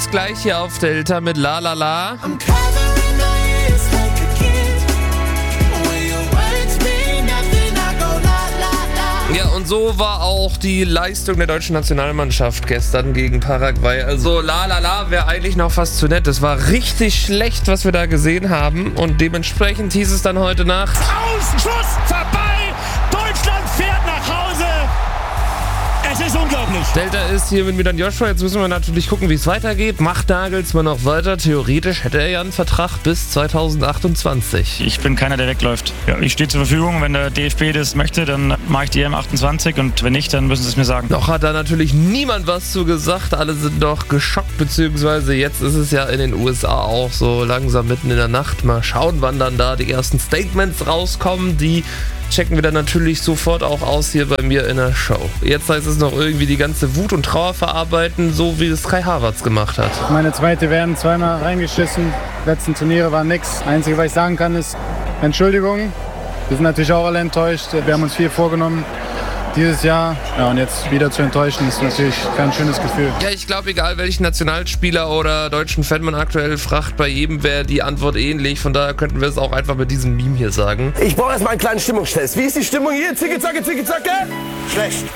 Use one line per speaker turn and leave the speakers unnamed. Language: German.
gibt's gleich hier auf Delta mit La La La. Ja, und so war auch die Leistung der deutschen Nationalmannschaft gestern gegen Paraguay. Also La La La wäre eigentlich noch fast zu nett. Es war richtig schlecht, was wir da gesehen haben. Und dementsprechend hieß es dann heute Nacht:
Ausschuss vorbei! Deutschland fährt nach Hause! Es ist unglaublich.
Delta ist hier mit mir dann Joshua. Jetzt müssen wir natürlich gucken, wie es weitergeht. Macht Nagelsmann noch weiter? Theoretisch hätte er ja einen Vertrag bis 2028.
Ich bin keiner, der wegläuft. Ja, ich stehe zur Verfügung. Wenn der DFB das möchte, dann mache ich die EM28 und wenn nicht, dann müssen sie es mir sagen.
Noch hat da natürlich niemand was zu gesagt. Alle sind doch geschockt, beziehungsweise jetzt ist es ja in den USA auch so langsam mitten in der Nacht. Mal schauen, wann dann da die ersten Statements rauskommen. Die checken wir dann natürlich sofort auch aus hier bei mir in der Show. Jetzt heißt es noch irgendwie die ganze Wut und Trauer verarbeiten, so wie es Kai Havertz gemacht hat.
Meine zweite werden zweimal reingeschissen. Letzten Turniere war nix. Einzige, was ich sagen kann, ist Entschuldigung. Wir sind natürlich auch alle enttäuscht. Wir haben uns viel vorgenommen dieses Jahr. Ja, und jetzt wieder zu enttäuschen, ist natürlich kein schönes Gefühl.
Ja, ich glaube, egal welchen Nationalspieler oder deutschen Fan man aktuell fragt, bei jedem wäre die Antwort ähnlich. Von daher könnten wir es auch einfach mit diesem Meme hier sagen.
Ich brauche erstmal einen kleinen Stimmungstest. Wie ist die Stimmung hier? Zicke, zacke, zicke, zacke? Schlecht.